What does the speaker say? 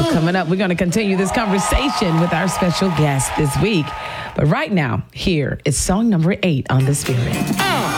coming up, we're going to continue this conversation with our special guest this week. But right now, here is song number 8 on The Spirit.